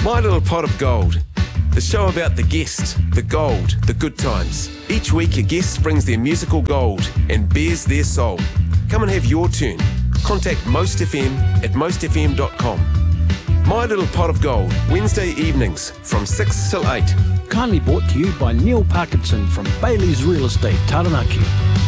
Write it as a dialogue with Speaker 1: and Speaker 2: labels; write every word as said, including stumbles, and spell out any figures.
Speaker 1: My Little Pot of Gold, the show about the guest, the gold, the good times. Each week a guest brings their musical gold and bears their soul. Come and have your turn. Contact Most F M at most f m dot com. My Little Pot of Gold, Wednesday evenings from six till eight.
Speaker 2: Kindly brought to you by Neil Parkinson from Bailey's Real Estate, Taranaki.